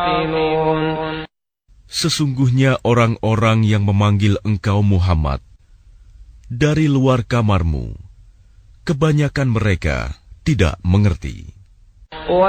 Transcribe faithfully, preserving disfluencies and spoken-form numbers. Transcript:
Sesungguhnya orang-orang yang memanggil engkau Muhammad dari luar kamarmu, kebanyakan mereka tidak mengerti.